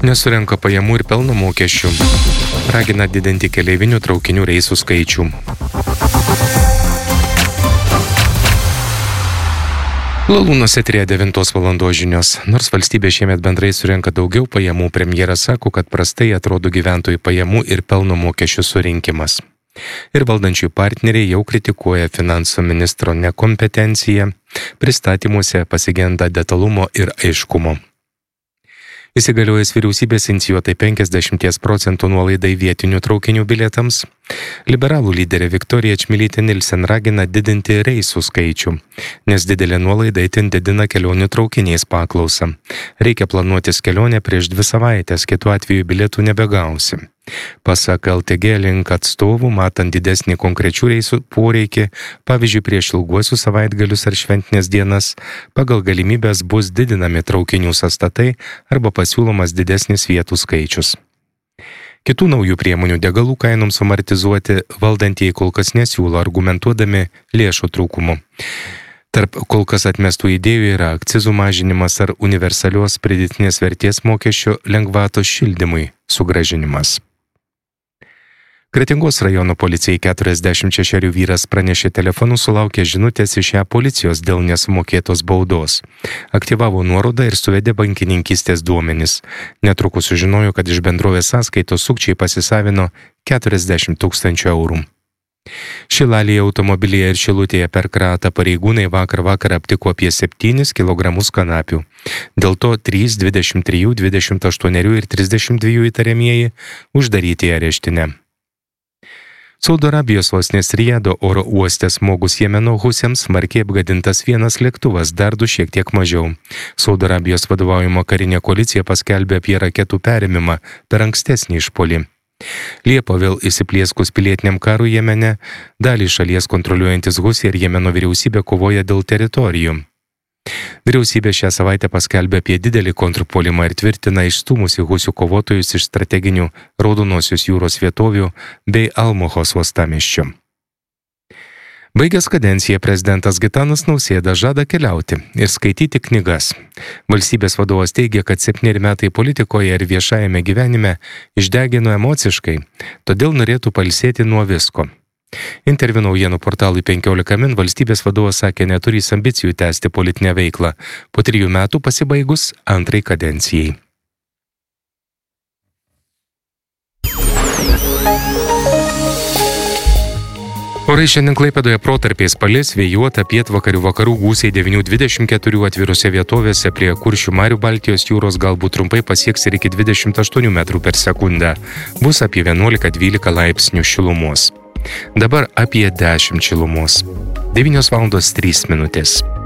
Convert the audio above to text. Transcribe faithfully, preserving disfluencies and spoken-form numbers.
nesurenka pajamų ir pelno mokesčių. Ragina didinti keleivinių traukinių reisų skaičių. Lalūnuose eteryje devintos valandos žinios. Nors valstybė šiemet bendrai surenka daugiau pajamų, premjeras sako, kad prastai atrodo gyventojų pajamų ir pelno mokesčių surinkimas. Ir valdančiųjų partneriai jau kritikuoja finansų ministro nekompetenciją, pristatymuose pasigenda detalumo ir aiškumo. Įsigaliojus vyriausybės inicijuotai penkiasdešimt procentų nuolaidai vietinių traukinių bilietams, liberalų lyderė Viktorija Čmilytė Nilsen ragina didinti reisų skaičių, nes didelė nuolaida itin didina kelionių traukiniais paklausą. Reikia planuotis kelionę prieš dvi savaitės, kitu atveju bilietų nebegausi. Pasak L T G Link atstovų, matant didesnį konkrečių reisų poreikį, pavyzdžiui, prieš ilguosius savaitgalius ar šventinės dienas, pagal galimybės bus didinami traukinių sąstatai arba pasiūlomas didesnis vietų skaičius. Kitų naujų priemonių degalų kainoms amortizuoti valdantieji kol kas nesiūlo, argumentuodami lėšų trūkumu. Tarp kol kas atmestų idėjų yra akcizų mažinimas ar universalios pridėtinės vertės mokesčio lengvatos šildymui sugrąžinimas. Kretingos rajono policijai keturiasdešimt šešerių vyras pranešė telefonu sulaukė žinutės iš ją policijos dėl nesumokėtos baudos. Aktyvavo nuorodą ir suvedė bankininkystės duomenis. Netrukus sužinojo, kad iš bendrovės sąskaitos sukčiai pasisavino keturiasdešimt tūkstančių eurų. Šilalėje automobilyje ir Šilutėje per kratą pareigūnai vakar vakar aptiko apie septynis kilogramus kanapių. Dėl to trys, dvidešimt trijų, dvidešimt aštuonių ir trisdešimt dviejų įtariamieji uždaryti į areštinę. Saudo Arabijos sostinės Rijado oro uoste smogus Jemeno husėms smarkiai apgadintas vienas lėktuvas, dar du šiek tiek mažiau. Saudo Arabijos vadovaujama karinė koalicija paskelbė apie raketų perėmimą per ankstesnį išpuolį. Liepą vėl įsiplieskus pilietiniam karui Jemene, dalį šalies kontroliuojantis Husai ir Jemeno vyriausybė kovoja dėl teritorijų. Vyriausybė šią savaitę paskelbė apie didelį kontrpuolimą ir tvirtina išstūmusi Husių kovotojus iš strateginių Raudonosios jūros vietovių bei Almuhos uostamiesčio. Baigęs kadenciją prezidentas Gitanas Nausėda žada keliauti ir skaityti knygas. Valstybės vadovas teigia, kad septyneri metai politikoje ir viešajame gyvenime išdegino emociškai, todėl norėtų pailsėti nuo visko. Interviu naujienų portalui penkiolika min valstybės vadovas sakė, neturys ambicijų tęsti politinę veiklą po trijų metų pasibaigus antrai kadencijai. Orai šiandien Klaipėdoje protarpiais palis, vėjuota, pietvakarių vakarų gūsiai devyni dvidešimt keturi, atvirose vietovėse prie Kuršių marių Baltijos jūros galbūt trumpai pasieks ir iki dvidešimt aštuonių metrų per sekundę. Bus apie vienuolika dvylika laipsnių šilumos. Dabar apie dešimt šilumos. devynios valandos trys minutės.